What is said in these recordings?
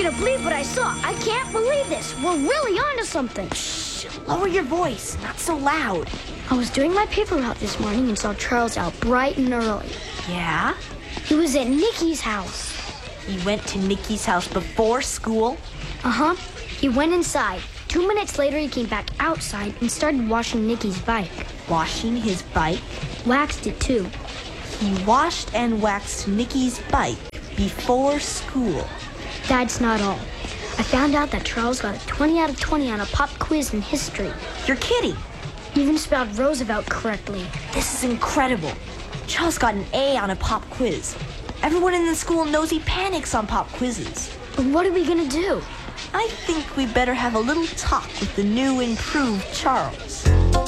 to believe what I saw. I can't believe this. We're really onto something. Shh, lower your voice. Not so loud. I was doing my paper route this morning and saw Charles out bright and early. Yeah? He was at Nikki's house. He went to Nikki's house before school? Uh-huh. He went inside. 2 minutes later, he came back outside and started washing Nikki's bike. Washing his bike? Waxed it, too. He washed and waxed Nikki's bike before school. That's not all. I found out that Charles got a 20 out of 20 on a pop quiz in history. You're kidding. He even spelled Roosevelt correctly. This is incredible. Charles got an A on a pop quiz. Everyone in the school knows he panics on pop quizzes. But what are we gonna do? I think we better have a little talk with the new, improved Charles.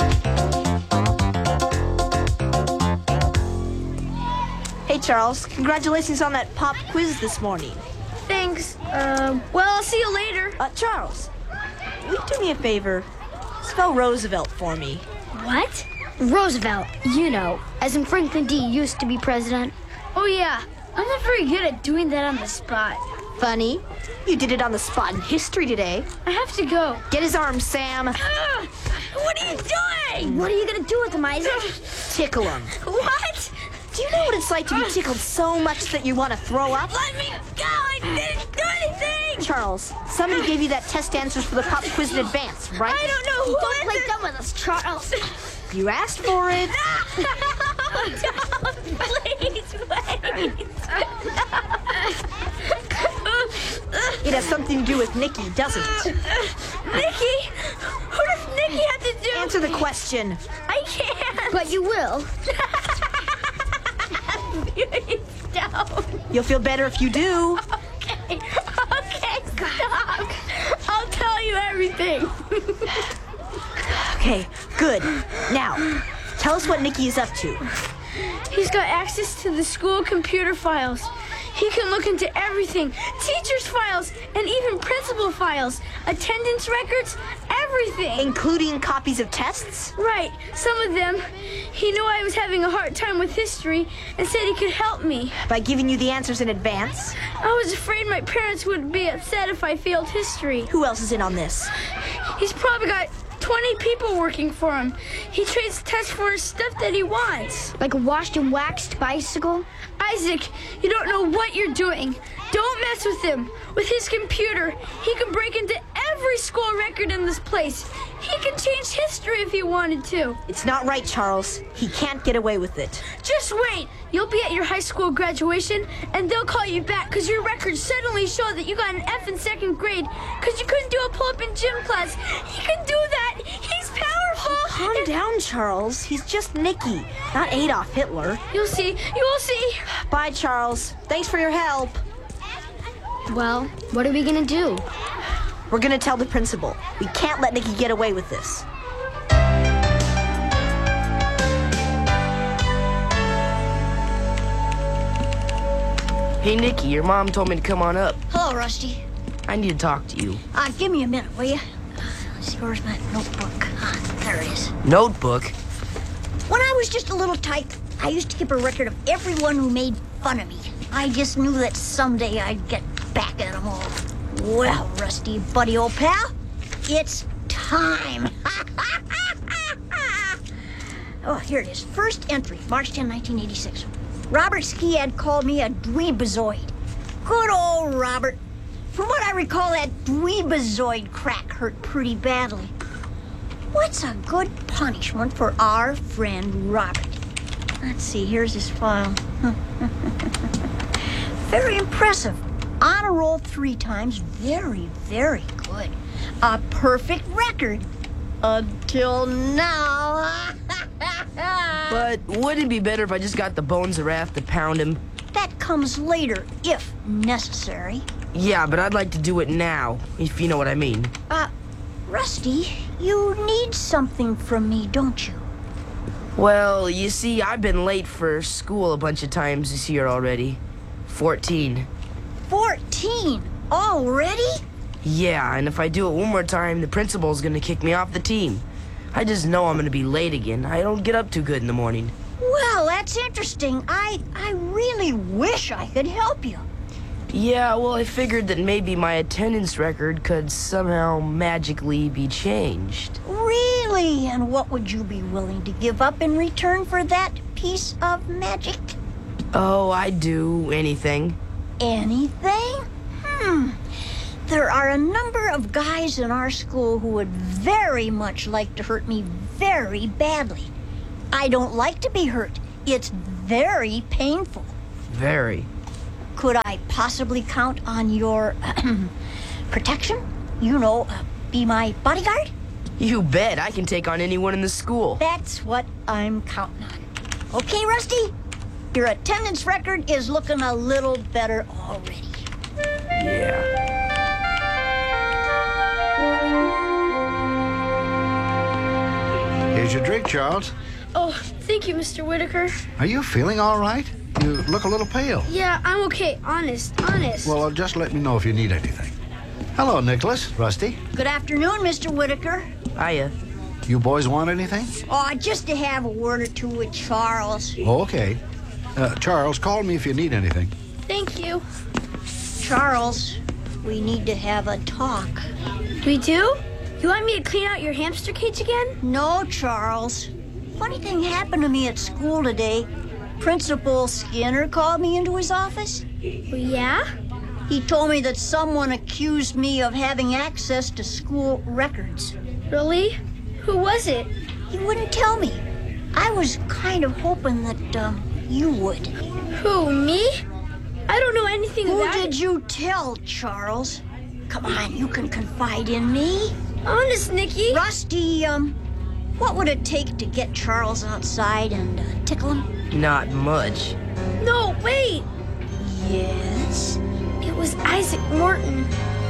Hey, Charles. Congratulations on that pop quiz this morning. Thanks. Well, I'll see you later. Charles, will you do me a favor? Spell Roosevelt for me. What? Roosevelt, you know, as in Franklin D. used to be president. Oh, yeah. I'm not very good at doing that on the spot. Funny. You did it on the spot in history today. I have to go. Get his arm, Sam. What are you doing? What are you going to do with him, Isaac? Tickle him. What? Do you know what it's like to be tickled so much that you want to throw up? Let me go! I didn't do anything! Charles, somebody gave you that test answers for the pop quiz in advance, right? I don't know who. Don't play dumb with us, Charles. You asked for it. Don't, please, wait. It has something to do with Nikki, doesn't it? Nikki? Who does Nikki have to do? Answer the question. I can't. But you will. Don't. You'll feel better if you do. Okay, stop. I'll tell you everything. Okay, good. Now, tell us what Nikki is up to. He's got access to the school computer files. He can look into everything. Teachers' files and even principal files. Attendance records, everything. Including copies of tests? Right. Some of them. He knew I was having a hard time with history and said he could help me. By giving you the answers in advance? I was afraid my parents would be upset if I failed history. Who else is in on this? He's probably got 20 people working for him. He trades tests for stuff that he wants. Like a washed and waxed bicycle? Isaac, you don't know what you're doing. Don't mess with him. With his computer, he can break into every school record in this place. He can change history if he wanted to. It's not right, Charles. He can't get away with it. Just wait. You'll be at your high school graduation, and they'll call you back because your records suddenly show that you got an F in second grade because you couldn't do a pull-up in gym class. He can do that. He's powerful. Calm down, Charles. He's just Nikki, not Adolf Hitler. You'll see. You will see. Bye, Charles. Thanks for your help. Well, what are we going to do? We're going to tell the principal. We can't let Nikki get away with this. Hey, Nikki, your mom told me to come on up. Hello, Rusty. I need to talk to you. Give me a minute, will you? Let's see, where's my notebook? There it is. Notebook? When I was just a little tyke, I used to keep a record of everyone who made fun of me. I just knew that someday I'd get back at them all. Well, Rusty, buddy, old pal, it's time. Oh, here it is. First entry, March 10, 1986. Robert Skiad called me a dweebazoid. Good old Robert. From what I recall, that dweebazoid crack hurt pretty badly. What's a good punishment for our friend Robert? Let's see, here's his file. Very impressive. Honor roll 3 times. Very, very good. A perfect record. Until now. But wouldn't it be better if I just got the Bones of Wrath to pound him? That comes later, if necessary. Yeah, but I'd like to do it now, if you know what I mean. Rusty, you need something from me, don't you? Well, you see, I've been late for school a bunch of times this year already. 14. 14? Already? Yeah, and if I do it one more time, the principal's gonna kick me off the team. I just know I'm gonna be late again. I don't get up too good in the morning. Well, that's interesting. I really wish I could help you. Yeah, well, I figured that maybe my attendance record could somehow magically be changed. Really? And what would you be willing to give up in return for that piece of magic? Oh, I'd do anything. Anything? There are a number of guys in our school who would very much like to hurt me very badly. I don't like to be hurt. It's very painful. Very. Could I possibly count on your protection? You know, be my bodyguard? You bet. I can take on anyone in the school. That's what I'm counting on. Okay, Rusty? Your attendance record is looking a little better already. Yeah. Here's your drink, Charles. Oh, thank you, Mr. Whitaker. Are you feeling all right? You look a little pale. Yeah, I'm okay. Honest. Well, just let me know if you need anything. Hello, Nicholas, Rusty. Good afternoon, Mr. Whitaker. Hiya. You boys want anything? Oh, just to have a word or two with Charles. Oh, okay. Charles, call me if you need anything. Thank you. Charles, we need to have a talk. We do? You want me to clean out your hamster cage again? No, Charles. Funny thing happened to me at school today. Principal Skinner called me into his office. Well, yeah? He told me that someone accused me of having access to school records. Really? Who was it? He wouldn't tell me. I was kind of hoping that you would. Who, me? I don't know anything Who about did it. you tell, Charles? Come on, you can confide in me. Honest, Nikki. Rusty, what would it take to get Charles outside and tickle him? Not much. No, wait. Yes? It was Isaac Morton.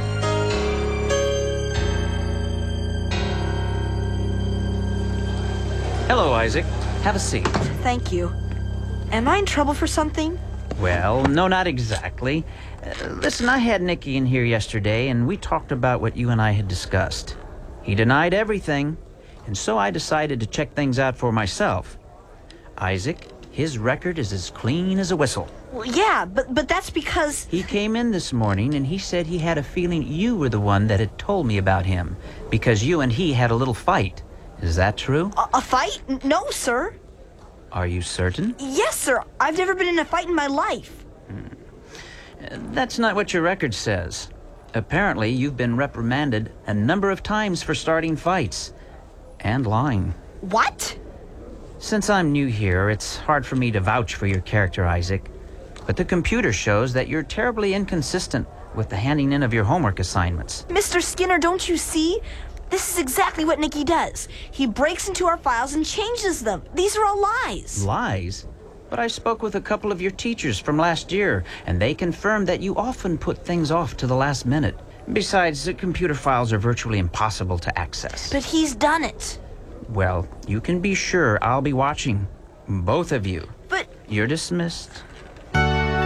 Hello, Isaac. Have a seat. Thank you. Am I in trouble for something? Well, no, not exactly. Listen, I had Nicky in here yesterday, and we talked about what you and I had discussed. He denied everything, and so I decided to check things out for myself. Isaac, his record is as clean as a whistle. Well, yeah, but that's because... He came in this morning, and he said he had a feeling you were the one that had told me about him, because you and he had a little fight. Is that true? A fight? No, sir. Are you certain? Yes, sir. I've never been in a fight in my life. That's not what your record says. Apparently, you've been reprimanded a number of times for starting fights. And lying. What? Since I'm new here, it's hard for me to vouch for your character, Isaac. But the computer shows that you're terribly inconsistent with the handing in of your homework assignments. Mr. Skinner, don't you see? This is exactly what Nicky does. He breaks into our files and changes them. These are all lies. Lies? But I spoke with a couple of your teachers from last year, and they confirmed that you often put things off to the last minute. Besides, the computer files are virtually impossible to access. But he's done it. Well, you can be sure I'll be watching. Both of you. But... You're dismissed.